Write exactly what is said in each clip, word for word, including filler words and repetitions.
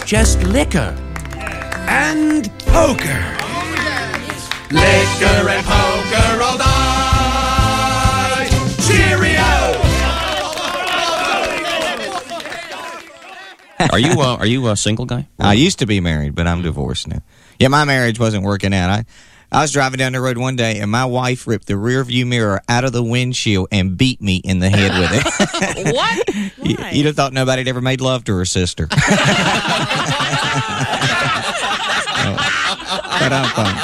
just liquor and poker. Liquor and poker all night. Cheerio! Are you uh, are you a single guy? I used to be married, but I'm divorced now. Yeah, my marriage wasn't working out. I, I was driving down the road one day, and my wife ripped the rear view mirror out of the windshield and beat me in the head with it. What? You, you'd have thought nobody had ever made love to her sister. But I'm fine.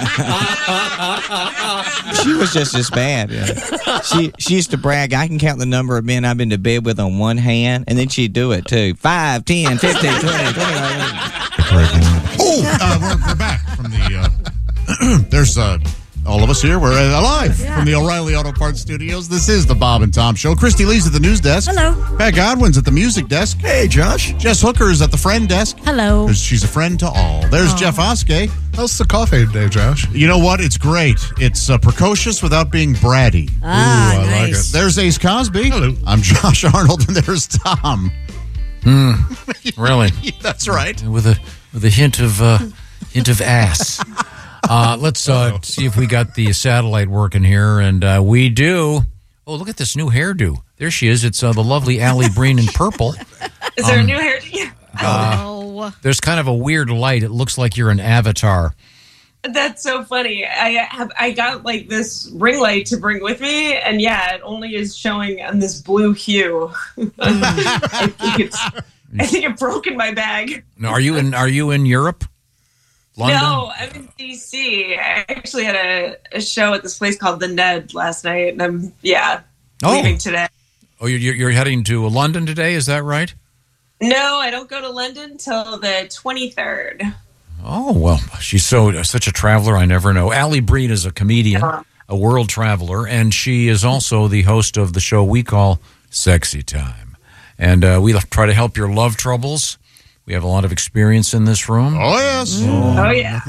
She was just as bad. Yeah. She she used to brag, I can count the number of men I've been to bed with on one hand, and then she'd do it too. Five, ten, fifteen, twenty, twenty. Oh, uh, we're, we're back from the. Uh, there's uh, all of us here. We're uh, alive yeah. from the O'Reilly Auto Parts Studios. This is the Bob and Tom Show. Christy Lee's at the news desk. Hello. Pat Godwin's at the music desk. Hey, Josh. Jess Hooker is at the friend desk. Hello. There's, she's a friend to all. There's oh. Jeff Oskey. How's the coffee today, Josh? You know what? It's great. It's uh, precocious without being bratty. Ah, Ooh, I nice. like it. There's Ace Cosby. Hello. I'm Josh Arnold, and there's Tom. Hmm. Really? That's right. With a with a hint of uh, hint of ass. Uh, let's uh, see if we got the satellite working here, and uh, we do. Oh, look at this new hairdo. There she is. It's uh, the lovely Allie Breen in purple. Is there um, a new hairdo? Uh, oh. There's kind of a weird light. It looks like you're an avatar. That's so funny. I have I got like this ring light to bring with me, and yeah, it only is showing on this blue hue. I think it's. I think it broke in my bag. Now, are you in? Are you in Europe? London? No, I'm in D C. I actually had a, a show at this place called The Ned last night, and I'm yeah oh. leaving today. Oh, you're you're heading to London today? Is that right? No, I don't go to London till the twenty-third. Oh well, she's so such a traveler. I never know. Allie Breen is a comedian, uh-huh. a world traveler, and she is also the host of the show we call Sexy Time, and uh, we try to help your love troubles. We have a lot of experience in this room. Oh yes. Oh, oh yeah.